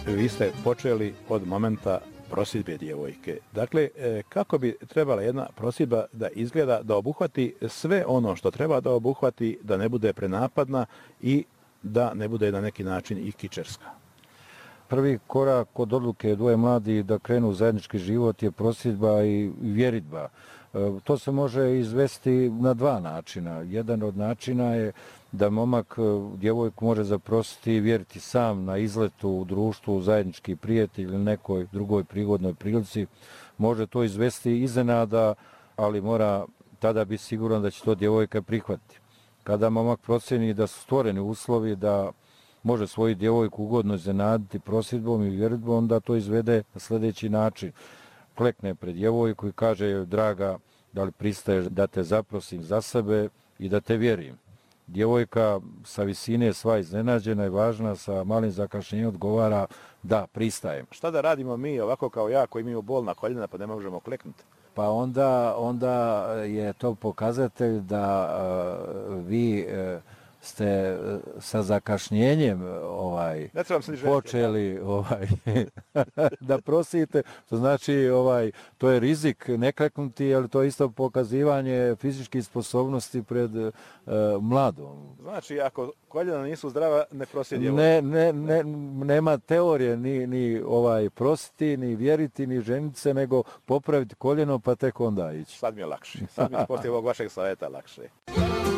vi ste počeli od momenta prosjedbe djevojke. Dakle, kako bi trebala jedna prosjedba da izgleda, da obuhvati sve ono što treba da obuhvati, da ne bude prenapadna i da ne bude na neki način i kičerska? Prvi korak kod odluke dvoje mladih da krenu u zajednički život je prosjedba i vjeritba. To se može izvesti na dva načina. Jedan od načina je da momak djevojku može zaprositi i vjeriti sam na izletu u društvu, u zajednički prijatelj ili nekoj drugoj prigodnoj prilici. Može to izvesti iznenada, ali mora tada biti siguran da će to djevojka prihvatiti. Kada momak procjeni da su stvoreni uslovi da može svoju djevojku ugodno iznenaditi prosjedbom i vjeritbom, onda to izvede na sljedeći način. Klekne pred djevojku i kaže joj, draga, da li pristaješ da te zaprosim za sebe i da te vjerim. Djevojka sa visine sva iznenađena i važna, sa malim zakašnjenjem odgovara da, pristajem. Šta da radimo mi ovako kao ja koji imamo bolna koljena pa ne možemo kleknuti? Pa onda je to pokazatelj da vi ste sa zakašnjenjem počeli da prosite, to znači to je rizik ne kleknuti, ali to je isto pokazivanje fizičkih sposobnosti pred mladom. Znači, ako koljena nisu zdrava, ne prosi Nema teorije ni prositi, ni vjeriti, ni ženiti se, nego popraviti koljeno pa tek onda ići. Sad mi je lakše. Sad mi je poslije ovog vašeg savjeta lakše.